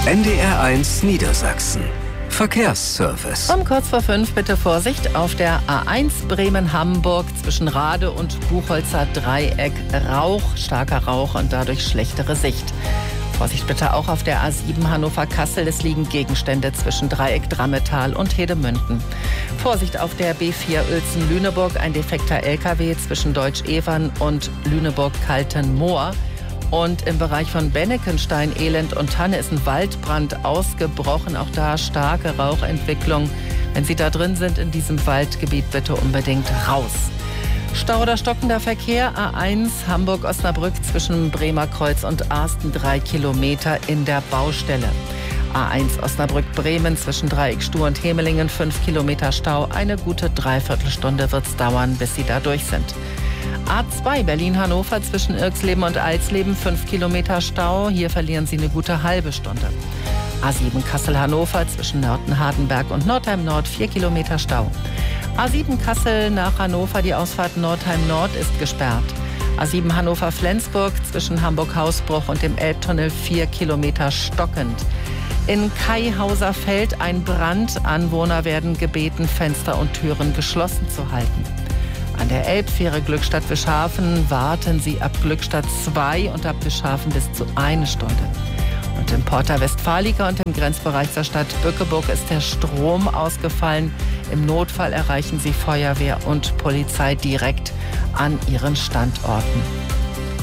NDR1 Niedersachsen. Verkehrsservice. Um kurz vor 5 bitte Vorsicht auf der A1 Bremen-Hamburg zwischen Rade und Buchholzer Dreieck. Starker Rauch und dadurch schlechtere Sicht. Vorsicht bitte auch auf der A7 Hannover-Kassel. Es liegen Gegenstände zwischen Dreieck Drammetal und Hedemünden. Vorsicht auf der B4 Uelzen-Lüneburg. Ein defekter LKW zwischen Deutsch-Evern und Lüneburg-Kaltenmoor. Und im Bereich von Bennekenstein, Elend und Tanne ist ein Waldbrand ausgebrochen. Auch da starke Rauchentwicklung. Wenn Sie da drin sind in diesem Waldgebiet, bitte unbedingt raus. Stau oder stockender Verkehr, A1 Hamburg-Osnabrück zwischen Bremerkreuz und Arsten 3 Kilometer in der Baustelle. A1 Osnabrück-Bremen zwischen Dreieck Stuhr und Hemelingen 5 Kilometer Stau. Eine gute Dreiviertelstunde wird es dauern, bis Sie da durch sind. A2 Berlin-Hannover zwischen Irxleben und Eisleben 5 Kilometer Stau. Hier verlieren Sie eine gute halbe Stunde. A7 Kassel-Hannover zwischen Nörten-Hardenberg und Nordheim-Nord 4 Kilometer Stau. A7 Kassel nach Hannover, die Ausfahrt Nordheim-Nord ist gesperrt. A7 Hannover-Flensburg zwischen Hamburg-Hausbruch und dem Elbtunnel 4 Kilometer stockend. In Kaihauser Feld ein Brand. Anwohner werden gebeten, Fenster und Türen geschlossen zu halten. An der Elbfähre Glückstadt-Wischhafen warten Sie ab Glückstadt 2 und ab Wischhafen bis zu 1 Stunde. Und in Porta Westfalica und im Grenzbereich zur Stadt Bückeburg ist der Strom ausgefallen. Im Notfall erreichen Sie Feuerwehr und Polizei direkt an ihren Standorten.